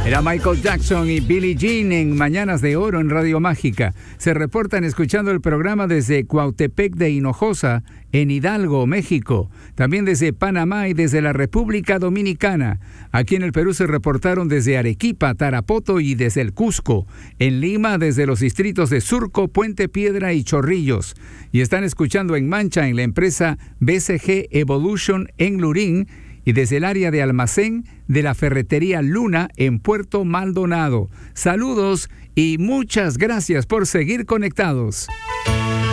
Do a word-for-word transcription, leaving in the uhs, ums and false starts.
Era Michael Jackson y Billie Jean en Mañanas de Oro en Radio Mágica. Se reportan escuchando el programa desde Cuautepec de Hinojosa, en Hidalgo, México. También desde Panamá y desde la República Dominicana. Aquí en el Perú se reportaron desde Arequipa, Tarapoto y desde el Cusco. En Lima desde los distritos de Surco, Puente Piedra y Chorrillos. Y están escuchando en Mancha en la empresa B C G Evolution en Lurín, y desde el área de almacén de la ferretería Luna en Puerto Maldonado. Saludos y muchas gracias por seguir conectados.